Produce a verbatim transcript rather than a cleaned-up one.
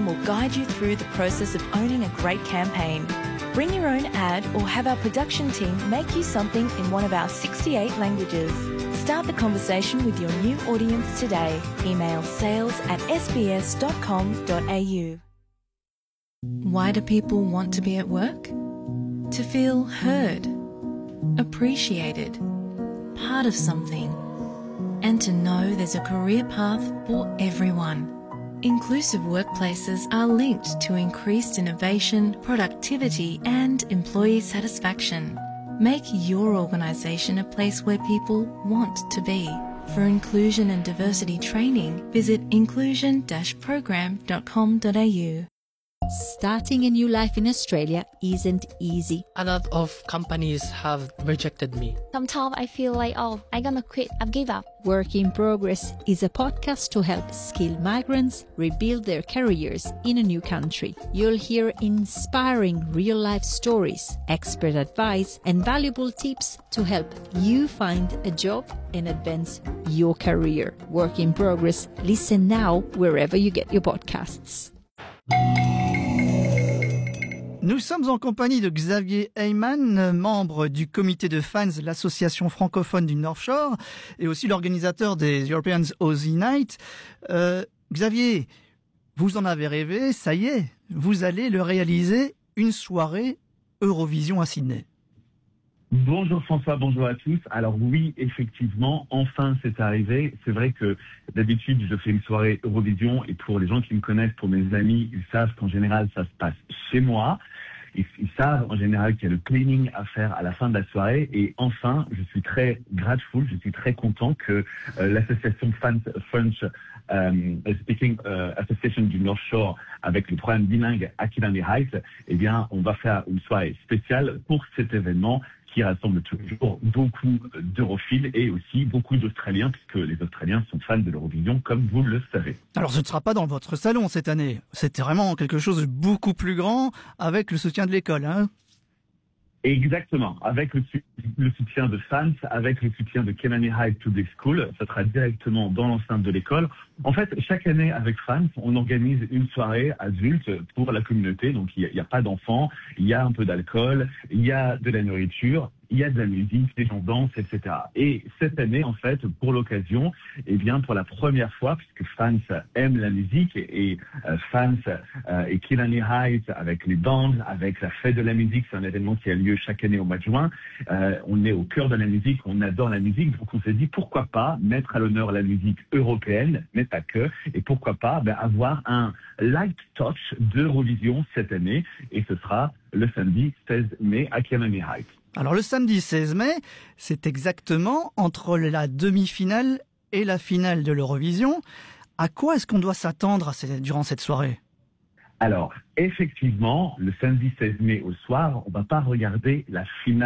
program will guide you through the process of owning a great campaign. Bring your own ad or have our production team make you something in one of our sixty-eight languages. Start the conversation with your new audience today. Email sales at s b s dot com dot a u. Why do people want to be at work? To feel heard, appreciated, part of something, and to know there's a career path for everyone. Inclusive workplaces are linked to increased innovation, productivity, and employee satisfaction. Make your organisation a place where people want to be. For inclusion and diversity training, visit inclusion dash program dot com dot a u. Starting a new life in Australia isn't easy. A lot of companies have rejected me. Sometimes I feel like, oh, I'm gonna quit, I've give up. Work in Progress is a podcast to help skilled migrants rebuild their careers in a new country. You'll hear inspiring real-life stories, expert advice, and valuable tips to help you find a job and advance your career. Work in Progress. Listen now wherever you get your podcasts. Nous sommes en compagnie de Xavier Heyman, membre du comité de fans de l'association francophone du North Shore et aussi l'organisateur des Europeans Aussie Night. Euh, Xavier, vous en avez rêvé, ça y est, vous allez le réaliser, une soirée Eurovision à Sydney. Bonjour François, bonjour à tous. Alors oui, effectivement, enfin c'est arrivé. C'est vrai que d'habitude je fais une soirée Eurovision et pour les gens qui me connaissent, pour mes amis, ils savent qu'en général ça se passe chez moi. Ils, ils savent en général qu'il y a le cleaning à faire à la fin de la soirée et enfin je suis très grateful, je suis très content que euh, l'association Fans French um, Speaking uh, Association du North Shore avec le programme bilingue Aquilani Heights, eh bien on va faire une soirée spéciale pour cet événement qui rassemble toujours beaucoup d'europhiles et aussi beaucoup d'Australiens, puisque les Australiens sont fans de l'Eurovision, comme vous le savez. Alors ce ne sera pas dans votre salon cette année, c'est vraiment quelque chose de beaucoup plus grand, avec le soutien de l'école, hein? Exactement, avec le, le soutien de fans, avec le soutien de Killarney High Public School, ça sera directement dans l'enceinte de l'école. En fait, chaque année avec fans, on organise une soirée adulte pour la communauté, donc il n'y a, a pas d'enfants, il y a un peu d'alcool, il y a de la nourriture, il y a de la musique, les gens dansent, et cetera. Et cette année, en fait, pour l'occasion, eh bien, pour la première fois, puisque fans aiment la musique et, et euh, fans euh, et Killarney Heights avec les bandes, avec la fête de la musique, c'est un événement qui a lieu chaque année au mois de juin. Euh, on est au cœur de la musique, on adore la musique, donc on s'est dit pourquoi pas mettre à l'honneur la musique européenne, mais pas que, et pourquoi pas ben, avoir un light touch d'Eurovision cette année, et ce sera le samedi seize mai à Killarney Heights. Alors le samedi seize mai, c'est exactement entre la demi-finale et la finale de l'Eurovision. À quoi est-ce qu'on doit s'attendre durant cette soirée ? Alors, effectivement, le samedi seize mai au soir, on ne va pas regarder la finale